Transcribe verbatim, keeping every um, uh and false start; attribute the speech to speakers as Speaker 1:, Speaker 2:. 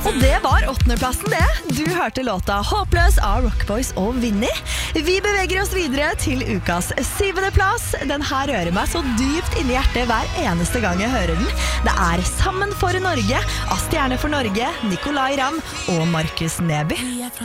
Speaker 1: Og det var åttendeplassen det. Du hørte låta Håpløs av Rockboys og Vinny. Vi beveger oss videre til ukas syvende plass. Den her rører meg så dypt inni hjertet hver eneste gang jeg hører den. Det er Sammen for Norge av Stjerne for Norge, Nicolai Ramm og Markus Neby.